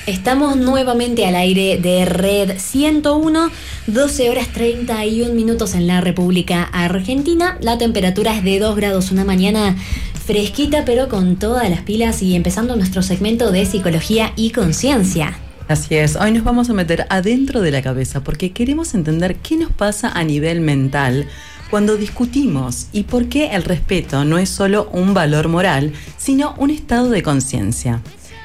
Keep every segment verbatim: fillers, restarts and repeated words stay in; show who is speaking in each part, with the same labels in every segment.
Speaker 1: Estamos nuevamente al aire de Red ciento uno, doce horas treinta y un minutos en la República Argentina. La temperatura es de dos grados, una mañana fresquita pero con todas las pilas, y empezando nuestro segmento de psicología y conciencia.
Speaker 2: Así es, hoy nos vamos a meter adentro de la cabeza porque queremos entender qué nos pasa a nivel mental cuando discutimos y por qué el respeto no es solo un valor moral, sino un estado de conciencia.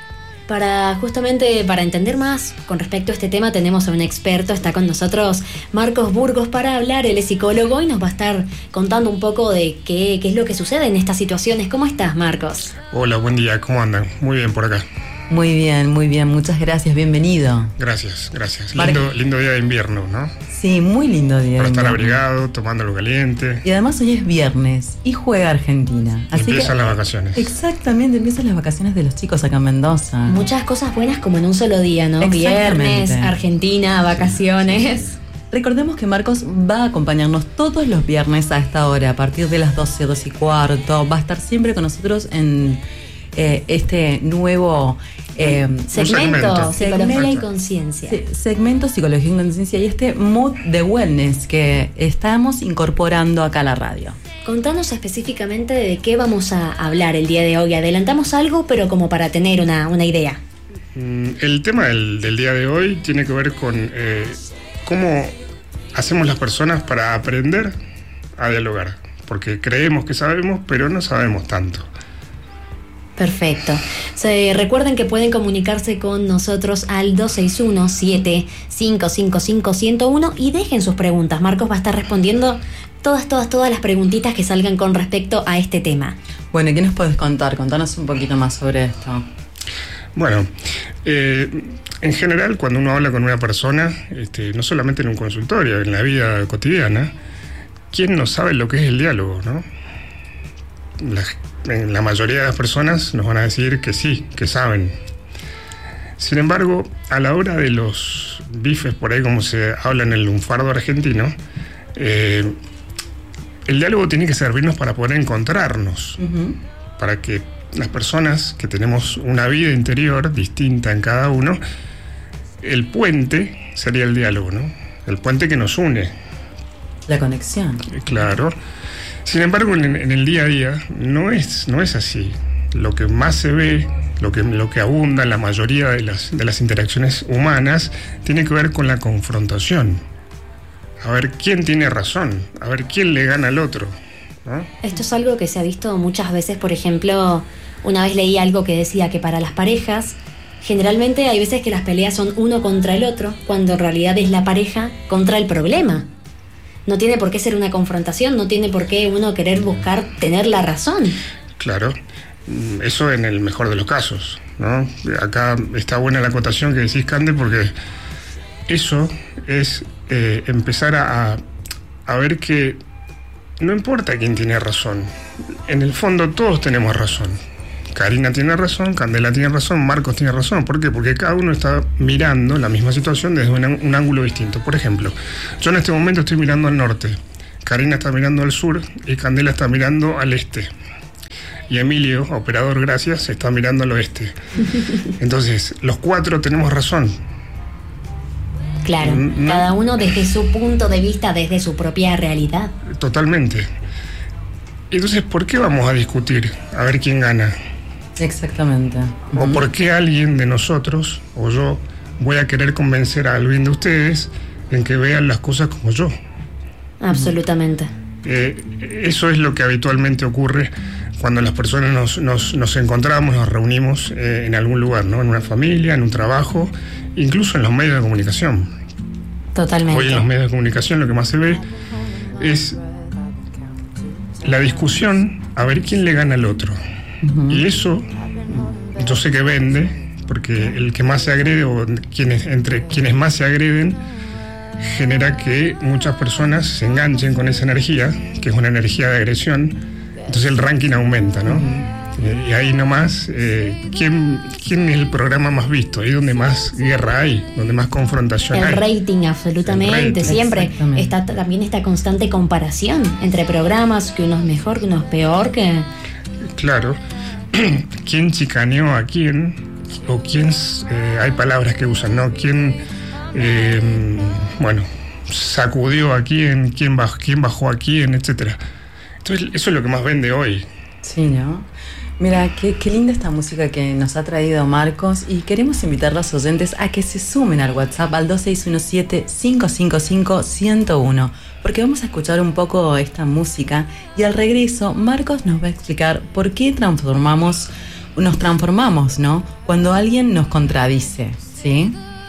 Speaker 1: Para justamente para entender más con respecto a este tema tenemos a un experto, está con nosotros Marcos Burgos para hablar. Él es psicólogo y nos va a estar contando un poco de qué, qué es lo que sucede en estas situaciones. ¿Cómo estás, Marcos?
Speaker 3: Hola, buen día, ¿cómo andan? Muy bien por acá.
Speaker 2: Muy bien, muy bien, muchas gracias, bienvenido.
Speaker 3: Gracias, gracias.
Speaker 2: Mar-
Speaker 3: Lindo, lindo día de invierno, ¿no?
Speaker 2: Sí, muy lindo día.
Speaker 3: Para estar
Speaker 2: invierno.
Speaker 3: abrigado, tomando algo caliente.
Speaker 2: Y además hoy es viernes y juega Argentina. Así
Speaker 3: Empiezan
Speaker 2: que,
Speaker 3: las vacaciones.
Speaker 2: Exactamente, empiezan las vacaciones de los chicos acá en Mendoza.
Speaker 1: Muchas cosas buenas como en un solo día, ¿no?
Speaker 2: Exactamente.
Speaker 1: Viernes, Argentina, vacaciones.
Speaker 2: Recordemos que Marcos va a acompañarnos todos los viernes a esta hora, a partir de las doce, doce y cuarto. Va a estar siempre con nosotros en eh, este nuevo eh,
Speaker 1: segmento,
Speaker 3: segmento.
Speaker 1: psicología y conciencia.
Speaker 2: se- segmento Psicología y Conciencia y este mood de wellness que estamos incorporando acá a la radio.
Speaker 1: Contanos específicamente de qué vamos a hablar el día de hoy. Adelantamos algo, pero como para tener una, una idea.
Speaker 3: Mm, El tema del, del día de hoy tiene que ver con eh, cómo hacemos las personas para aprender a dialogar. Porque creemos que sabemos, pero no sabemos tanto.
Speaker 1: Perfecto. Se, recuerden que pueden comunicarse con nosotros al dos seis uno, siete cinco cinco cinco, uno cero uno y dejen sus preguntas. Marcos va a estar respondiendo todas, todas, todas las preguntitas que salgan con respecto a este tema.
Speaker 2: Bueno, ¿y qué nos puedes contar? Contanos un poquito más sobre esto.
Speaker 3: Bueno, eh, en general cuando uno habla con una persona, este, no solamente en un consultorio, en la vida cotidiana, ¿quién no sabe lo que es el diálogo, no? La, en la mayoría de las personas nos van a decir que sí, que saben. Sin embargo, a la hora de los bifes, por ahí como se habla en el lunfardo argentino, eh, el diálogo tiene que servirnos para poder encontrarnos,
Speaker 2: Uh-huh.
Speaker 3: para que las personas que tenemos una vida interior distinta en cada uno, el puente sería el diálogo, ¿no? El puente que nos une,
Speaker 2: La conexión.
Speaker 3: eh, claro. Sin embargo, en, en el día a día no es, no es así. Lo que más se ve, lo que, lo que abunda en la mayoría de las, de las interacciones humanas, tiene que ver con la confrontación. A ver quién tiene razón, a ver quién le gana al otro, ¿no?
Speaker 1: Esto es algo que se ha visto muchas veces. Por ejemplo, una vez leí algo que decía que para las parejas, generalmente hay veces que las peleas son uno contra el otro, cuando en realidad es la pareja contra el problema. No tiene por qué ser una confrontación, no tiene por qué uno querer buscar tener la razón.
Speaker 3: Claro, mm, eso en el mejor de los casos, ¿no? Acá está buena la acotación que decís, Cande, porque eso es eh, empezar a, a, a ver que no importa quién tiene razón. En el fondo todos tenemos razón. Karina tiene razón, Candela tiene razón, Marcos tiene razón. ¿Por qué? Porque cada uno está mirando la misma situación desde un, un ángulo distinto. Por ejemplo, yo en este momento estoy mirando al norte, Karina está mirando al sur y Candela está mirando al este. Y Emilio, operador, gracias, está mirando al oeste. Entonces, los cuatro tenemos razón.
Speaker 1: Claro,
Speaker 3: Mm, no.
Speaker 1: cada uno desde su punto de vista, desde su propia realidad.
Speaker 3: Totalmente. Entonces, ¿por qué vamos a discutir? A ver quién gana.
Speaker 2: Exactamente.
Speaker 3: ¿O por qué alguien de nosotros, o yo, voy a querer convencer a alguien de ustedes en que vean las cosas como yo?
Speaker 1: Absolutamente.
Speaker 3: Eh, eso es lo que habitualmente ocurre cuando las personas nos, nos, nos encontramos, nos reunimos eh, en algún lugar, ¿no? En una familia, en un trabajo, incluso en los medios de comunicación.
Speaker 1: Totalmente.
Speaker 3: Hoy en los medios de comunicación lo que más se ve es la discusión a ver quién le gana al otro.
Speaker 2: Uh-huh.
Speaker 3: Y eso yo sé que vende, porque el que más se agrede o quienes, entre quienes más se agreden genera que muchas personas se enganchen con esa energía, que es una energía de agresión. Entonces el ranking aumenta, ¿no? Uh-huh. Y ahí nomás, eh, ¿quién, ¿quién es el programa más visto? Ahí donde más guerra hay, donde más confrontación
Speaker 1: El
Speaker 3: hay.
Speaker 1: rating, absolutamente.
Speaker 3: El rating.
Speaker 1: Siempre
Speaker 2: Exactamente.
Speaker 1: está t- también esta constante comparación entre programas, que uno es mejor, que uno es peor, que...
Speaker 3: Claro. ¿Quién chicaneó a quién o quién, eh, hay palabras que usan, ¿no? ¿Quién, eh, bueno, sacudió a quién, quién bajó, quién bajó a quién, etcétera? Entonces, eso es lo que más vende hoy.
Speaker 2: Sí, ¿no? Mira, qué, qué linda esta música que nos ha traído Marcos, y queremos invitar a los oyentes a que se sumen al WhatsApp al dos seis uno siete, cinco cinco cinco, uno cero uno, porque vamos a escuchar un poco esta música y al regreso Marcos nos va a explicar por qué transformamos, nos transformamos, ¿no? Cuando alguien nos contradice, ¿sí?